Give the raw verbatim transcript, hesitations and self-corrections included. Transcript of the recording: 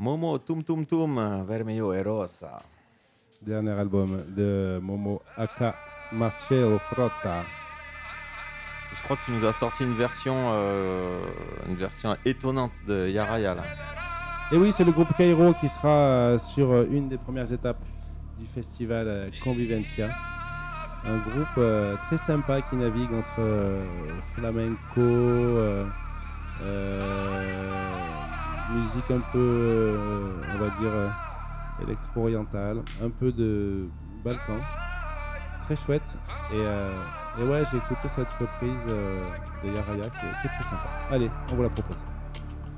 Momo Tum Tum Tum, Vermelho e Rosa. Dernier album de Momo aka Marcello Frotta. Je crois que tu nous as sorti une version, euh, une version étonnante de Yaraya là. Et oui, c'est le groupe Cairo qui sera euh, sur euh, une des premières étapes du festival euh, Convivencia. Un groupe euh, très sympa qui navigue entre euh, flamenco, euh, euh, musique un peu, euh, on va dire, euh, électro-orientale, un peu de Balkan. Très chouette. Et, euh, et ouais, j'ai écouté cette reprise euh, de Yaraya qui est, qui est très sympa. Allez, on vous la propose.